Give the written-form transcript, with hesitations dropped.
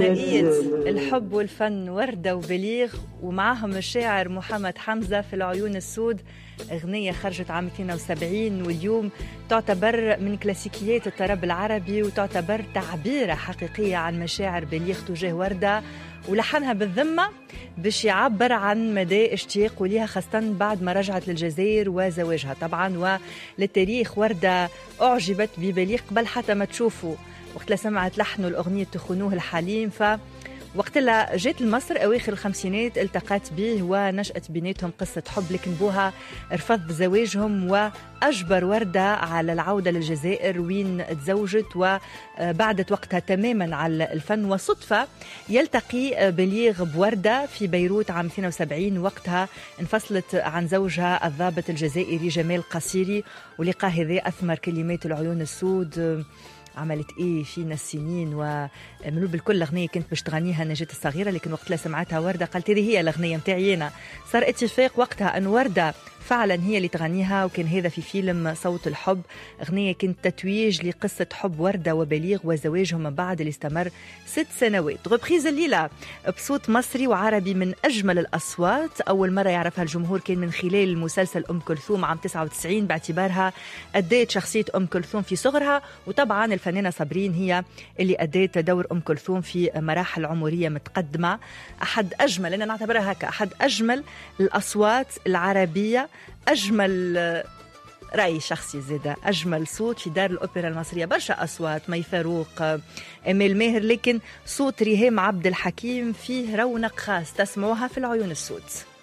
ثنائية الحب والفن وردة وبليغ ومعهم الشاعر محمد حمزة في العيون السود. أغنية خرجت عام 72 واليوم تعتبر من كلاسيكيات الطرب العربي وتعتبر تعبيرة حقيقية عن مشاعر بليغ تجاه وردة، ولحنها بالذمة باش يعبر عن مدى اشتياقه ليها خاصة بعد ما رجعت للجزائر وزواجها طبعا. وللتاريخ وردة أعجبت ببليغ قبل حتى ما تشوفه، وقت لا سمعت لحنه الأغنية تخونوه الحليم، فوقت لا جيت لمصر أواخر الخمسينات التقت به ونشأت بيناتهم قصة حب، لكن بوها رفض زواجهم وأجبر وردة على العودة للجزائر وين تزوجت وبعدت وقتها تماما على الفن. وصدفة يلتقي بليغ بوردة في بيروت عام 72، وقتها انفصلت عن زوجها الضابط الجزائري جمال قصيري، ولقاء هذا أثمر كلمات العيون السود عملت ايه فينا السنين. ومنو بالكل الاغنيه كنت باش تغنيها نجاة الصغيره، لكن وقت لا سمعتها ورده قالت هذه هي الاغنيه متاعي انا. صار اتفاق وقتها ان ورده فعلا هي اللي تغنيها، وكان هذا في فيلم صوت الحب. اغنيه كانت تتويج لقصه حب ورده وبليغ وزواجهم من بعد اللي استمر 6 سنوات. غبخيز الليله بصوت مصري وعربي من اجمل الاصوات، اول مره يعرفها الجمهور كان من خلال مسلسل ام كلثوم عام 99 باعتبارها ادت شخصيه ام كلثوم في صغرها، وطبعا الفنانه صابرين هي اللي ادت دور ام كلثوم في مراحل عمريه متقدمه. احد اجمل، انا نعتبرها هكا، احد اجمل الاصوات العربيه، أجمل رأي شخصي زيادة، أجمل صوت في دار الأوبرا المصرية. برشا أصوات، مي فاروق، أميل ماهر، لكن صوت ريهام عبد الحكيم فيه رونق خاص، تسمعوها في العيون السود.